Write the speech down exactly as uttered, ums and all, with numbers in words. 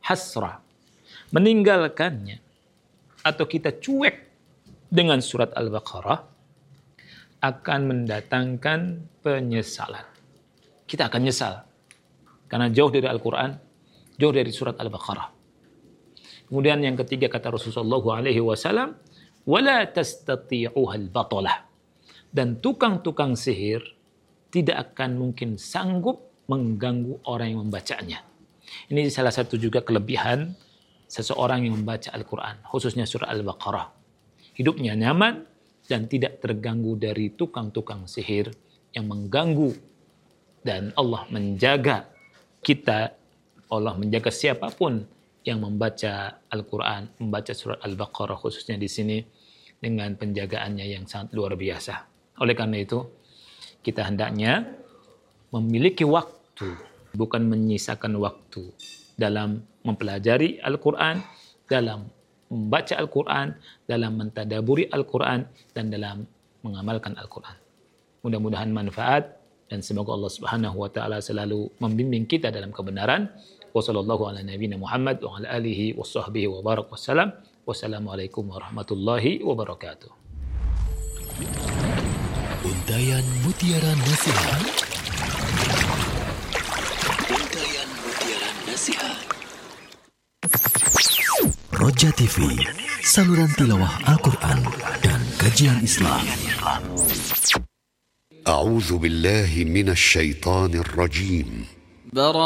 hasra, meninggalkannya, atau kita cuek dengan surat Al-Baqarah, akan mendatangkan penyesalan. Kita akan nyesal karena jauh dari Al-Quran, jauh dari surat Al-Baqarah. Kemudian yang ketiga kata Rasulullah shallallahu alaihi wasallam, wala tastati'uhal batalah. Dan tukang-tukang sihir tidak akan mungkin sanggup mengganggu orang yang membacanya. Ini salah satu juga kelebihan seseorang yang membaca Al-Quran, khususnya surah Al-Baqarah. Hidupnya nyaman dan tidak terganggu dari tukang-tukang sihir yang mengganggu. Dan Allah menjaga kita, Allah menjaga siapapun yang membaca Al-Quran, membaca surat Al-Baqarah khususnya di sini dengan penjagaannya yang sangat luar biasa. Oleh karena itu, kita hendaknya memiliki waktu, bukan menyisakan waktu dalam mempelajari Al-Quran, dalam membaca Al-Quran, dalam mentadaburi Al-Quran, dan dalam mengamalkan Al-Quran. Mudah-mudahan manfaat dan semoga Allah Subhanahu wa taala selalu membimbing kita dalam kebenaran. Wassallallahu ala nabiyina Muhammad wa ala alihi washabbihi wa barak wassalam. Wassalamualaikum warahmatullahi wabarakatuh. Untayan Mutiara Nasihat. Untayan Mutiara Nasihat. Roja T V, saluran tilawah Al-Quran dan kajian Islam. A'udzu billahi minasy syaithanir rajim.